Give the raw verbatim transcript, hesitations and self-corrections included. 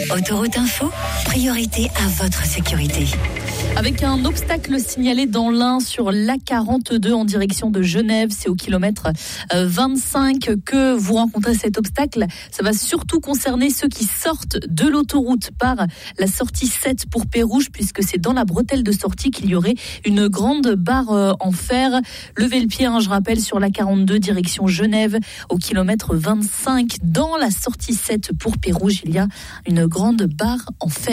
Autoroute Info, priorité à votre sécurité. Avec un obstacle signalé dans l'Ain sur l'A quarante-deux en direction de Genève, c'est au kilomètre vingt-cinq que vous rencontrez cet obstacle. Ça va surtout concerner ceux qui sortent de l'autoroute par la sortie sept pour Pérouges, puisque c'est dans la bretelle de sortie qu'il y aurait une grande barre en fer. Levez le pied, hein, je rappelle, sur l'A quarante-deux direction Genève, au kilomètre vingt-cinq, dans la sortie sept pour Pérouges, il y a une grande barre en fer.